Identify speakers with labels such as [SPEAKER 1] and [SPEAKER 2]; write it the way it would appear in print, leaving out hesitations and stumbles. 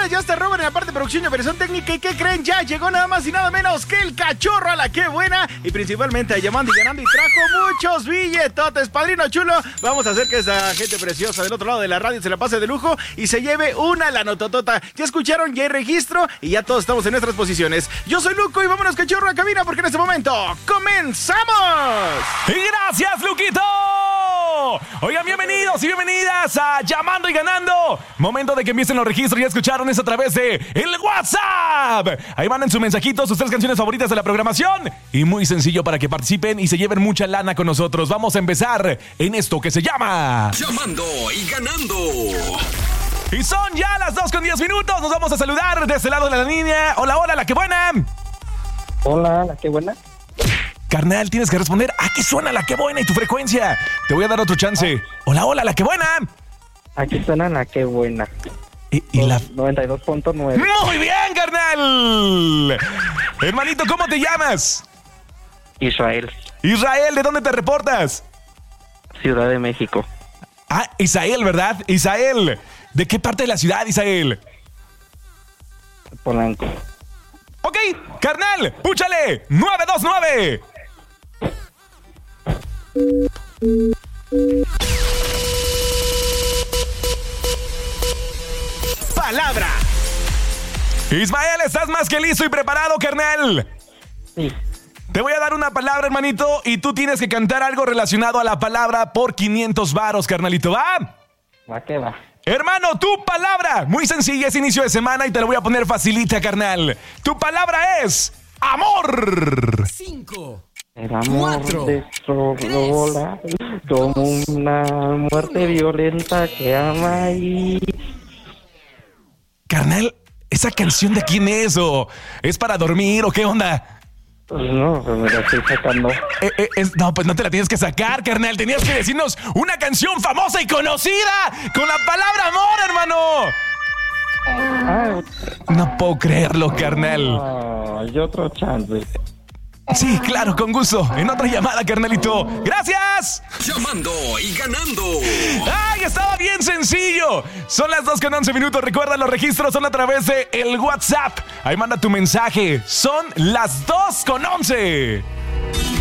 [SPEAKER 1] González, ya está Robert en la parte de producción y operación técnica. ¿Y qué creen? Ya llegó nada más y nada menos que el cachorro a la que buena. Y principalmente llamando y ganando y trajo muchos billetotes. Padrino chulo, vamos a hacer que esa gente preciosa del otro lado de la radio se la pase de lujo y se lleve una lanototota. Ya escucharon, ya hay registro y ya todos estamos en nuestras posiciones. Yo soy Luco y vámonos cachorro a cabina porque en este momento ¡comenzamos!
[SPEAKER 2] ¡Y gracias, Luquito! Oigan, bienvenidos y bienvenidas a Llamando y Ganando. Momento de que empiecen los registros. Ya escucharon, es a través de el WhatsApp. Ahí manden sus mensajitos, sus 3 canciones favoritas de la programación. Y muy sencillo para que participen y se lleven mucha lana con nosotros. Vamos a empezar en esto que se llama
[SPEAKER 3] Llamando y Ganando.
[SPEAKER 2] Y son ya las 2:10. Nos vamos a saludar de este lado de la línea. Hola, hola, la que buena.
[SPEAKER 4] Hola, la que buena.
[SPEAKER 2] Carnal, tienes que responder a qué suena la que buena y tu frecuencia. Te voy a dar otro chance. Hola, hola, la que buena.
[SPEAKER 4] Aquí suena la que buena.
[SPEAKER 2] Y la
[SPEAKER 4] 92.9.
[SPEAKER 2] Muy bien, carnal. Hermanito, ¿cómo te llamas?
[SPEAKER 4] Israel,
[SPEAKER 2] Israel, ¿de dónde te reportas?
[SPEAKER 4] Ciudad de México.
[SPEAKER 2] Ah, Isael, ¿verdad? Isael, ¿de qué parte de la ciudad, Isael?
[SPEAKER 4] Polanco.
[SPEAKER 2] Ok, carnal, púchale, 929.
[SPEAKER 1] Palabra.
[SPEAKER 2] Ismael, ¿estás más que listo y preparado, carnal?
[SPEAKER 4] Sí.
[SPEAKER 2] Te voy a dar una palabra, hermanito, y tú tienes que cantar algo relacionado a la palabra por 500 varos, carnalito, ¿va?
[SPEAKER 4] Va que va.
[SPEAKER 2] Hermano, tu palabra, muy sencilla, es inicio de semana y te lo voy a poner facilita, carnal. Tu palabra es amor.
[SPEAKER 5] 5.
[SPEAKER 4] El amor
[SPEAKER 5] 4,
[SPEAKER 4] destrola como una muerte violenta que ama y...
[SPEAKER 2] Carnal, ¿esa canción de quién es? ¿O es para dormir o qué onda?
[SPEAKER 4] Pues no, me la estoy sacando.
[SPEAKER 2] No, pues no te la tienes que sacar, carnal. Tenías que decirnos una canción famosa y conocida con la palabra amor, hermano.
[SPEAKER 4] Ah,
[SPEAKER 2] No puedo creerlo, carnal.
[SPEAKER 4] y otro chance.
[SPEAKER 2] Sí, claro, con gusto. En otra llamada, carnalito. ¡Gracias!
[SPEAKER 3] Llamando y Ganando.
[SPEAKER 2] ¡Ay, estaba bien sencillo! Son las 2:11. Recuerda, los registros son a través de el WhatsApp. Ahí manda tu mensaje. Son las 2:11.